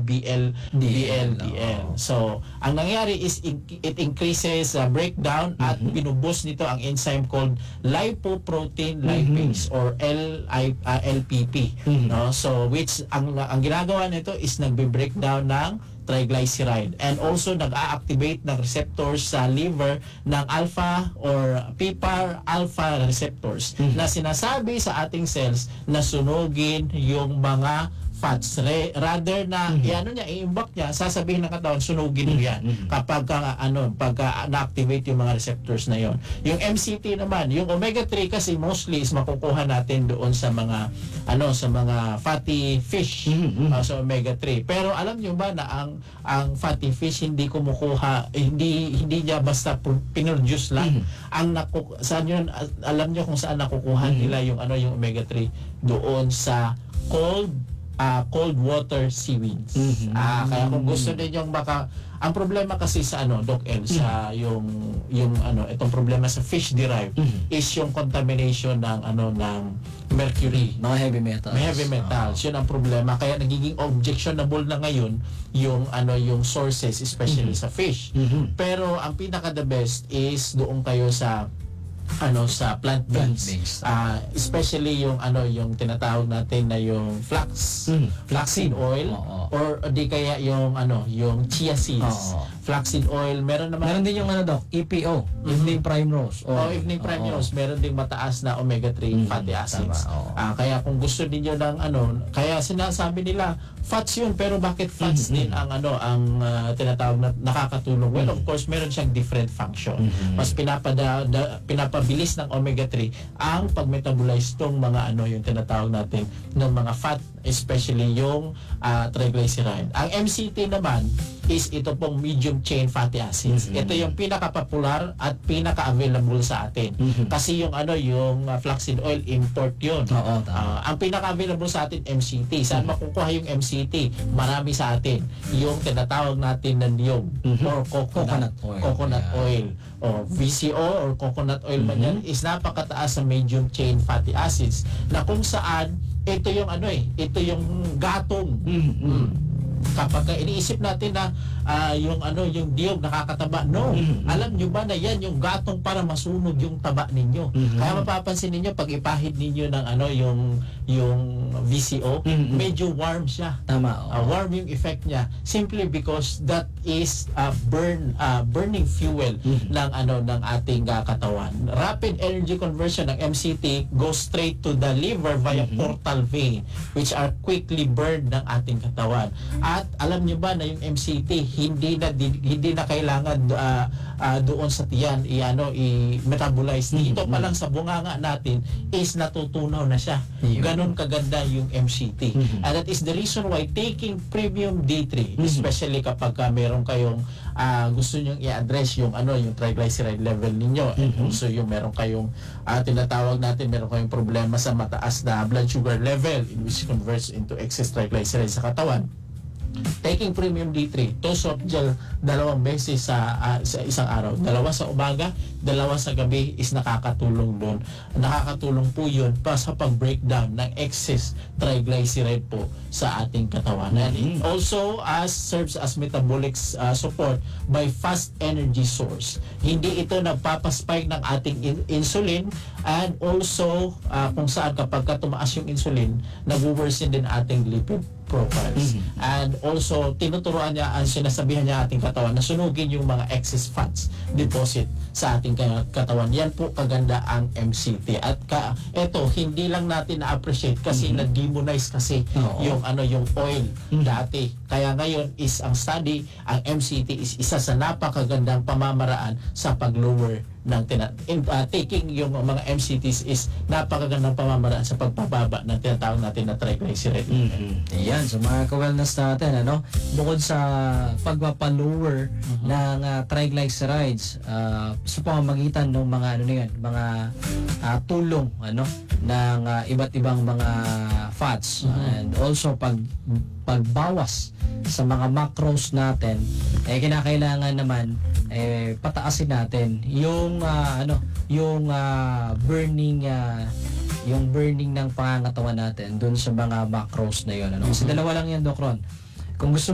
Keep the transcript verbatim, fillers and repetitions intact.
B L D L. Oo. So, ang nangyari is in- it increases uh, breakdown at Mhm. binuboost nito ang enzyme called lipoprotein lipase or L I uh, L P P, Mhm. no? So, which ang ang ginagawa nito is nagbe-breakdown ng triglyceride and also nag-a-activate ng receptors sa liver ng alpha or P P A R alpha receptors Mhm. na sinasabi sa ating cells na sunugin yung mga fats. Re, rather na Mhm. iano niya, i-imbak niya, sasabihin ng katawan, sunugin mo yan. Mhm. Kapag ka, ano, pagka na-activate yung mga receptors na yon. Yung M C T naman, yung omega three kasi mostly is makukuha natin doon sa mga ano sa mga fatty fish, Mhm. uh, sa omega three. Pero alam niyo ba na ang ang fatty fish hindi kumukuha, eh, hindi hindi niya basta pu- pinroduce lang. Mhm. Ang naku, saan yun, uh, alam niyo kung saan nakukuha Mhm. nila yung ano yung omega three doon sa cold uh, cold water seaweeds. Mhm. Ah, kaya kung gusto ninyong baka ang problema kasi sa ano Doc L sa yung yung ano itong problema sa fish derived Mhm. is yung contamination ng ano ng mercury. Mga heavy metals. May heavy metals, yun ang problema. Kaya nagiging objectionable na ngayon yung ano yung sources especially Mhm. sa fish. Mhm. Pero ang pinaka the best is doon kayo sa ano sa plant based, Plant-based. Ah, especially yung ano yung tinatawag natin na yung flax Mhm. flaxseed oil Oo. or di kaya yung ano yung chia seeds. Oo. Flaxseed oil meron naman Meron din yung ano Doc, E P O, Evening Primrose. Oh, evening primrose, meron ding mataas na omega three Mhm, fatty acids. tama, oo. Ah, kaya kung gusto niyo ng ano, kaya sinasabi nila fats yun, pero bakit fats Mhm. din ang ano ang ah, tinatawag na nakakatulong? Well, of course, meron siyang different function. Mhm. Mas pinapada da, pinapabilis ng omega three ang pag-metabolize tong mga ano yung tinatawag natin ng mga fat, especially yung ah, triglyceride. Ang M C T naman is ito pong medium chain fatty acids. Mhm. Ito yung pinaka-popular at pinaka-available sa atin. Mhm. Kasi yung ano yung uh, flaxseed oil import yun. Oo, tama. Ah, ang pinaka-available sa atin M C T. Saan makukuha yung M C T? Marami sa atin. Yung tinatawag natin na niyog Mhm. or coconut, Coconut oil. coconut Yeah. oil. O V C O or coconut oil man Mhm. yan is napakataas sa medium chain fatty acids na kung saan ito yung ano eh, ito yung gatong. Mhm. Mm. Kapag iniisip natin na ah, yung ano yung diyog nakakataba, no. Mhm. Alam nyo ba na yan yung gatong para masunog yung taba ninyo. Mhm. Kaya mapapansin ninyo pag ipahid ninyo ng ano yung yung V C O, Mhm. medyo warm siya. Tama. Uh, oo. warm yung effect niya simply because that is uh, burn uh, burning fuel Mhm. ng ano ng ating uh, katawan. Rapid energy conversion ng M C T goes straight to the liver via Mhm. portal vein, which are quickly burned ng ating katawan. At alam niyo ba na yung M C T hindi na di- hindi na kailangan uh, uh, doon sa tiyan i-ano i-metabolize. Mhm. Dito pa lang sa bunganga natin is natutunaw na siya. Yun. Ganon kaganda yung M C T. Mhm. And that is the reason why taking premium D three, Mhm. especially kapag uh, meron kayong ah, gusto nyong i-address yung ano yung triglyceride level ninyo, and Mhm. also yung meron kayong ah, tinatawag natin meron kayong problema sa mataas na blood sugar level in which converts into excess triglyceride sa katawan. Taking premium D three, two soft gel dalawang beses sa ah, sa isang araw. Dalawa sa umaga, dalawa sa gabi is nakakatulong doon. Nakakatulong po yun pa sa pag-breakdown ng excess triglyceride po sa ating katawan. And it Mhm. also as serves as metabolic ah, support by fast energy source. Hindi ito nagpapaspike ng ating in- insulin and also ah, kung saan kapag ka tumaas yung insulin, nag-worsen din ating lipid profiles. Mhm. And also, tinuturuan niya, ang sinasabihan niya ating katawan na sunugin yung mga excess fats deposit sa ating ka- katawan. Yan po kaganda ang M C T. At ka, eto, hindi lang natin na-appreciate kasi Mhm. na-demonize kasi Oo. yung ano yung oil Mhm. dati. Kaya ngayon is ang study, ang M C T is isa sa napakagandang pamamaraan sa pag-lower ng tina- in, uh, taking yung mga M C Ts is napakagandang pamamaraan sa pagpababa ng tinatawag natin na triglyceride. Mhm. Ayan, so mga ka-wellness natin, ano, bukod sa pagpapalower Mhm. ng ah, triglycerides ah, sa pamamagitan ng mga ano na yan, mga ah, tulong ano ng ah, iba't ibang mga fats, Mhm. and also pag pagbawas sa mga macros natin, eh kinakailangan naman eh pataasin natin yung ah, ano yung ah, burning ah, yung burning ng pangangatawan natin dun sa mga macros na yon, ano. Kasi Mhm. dalawa lang yan, Doc Ron. Kung gusto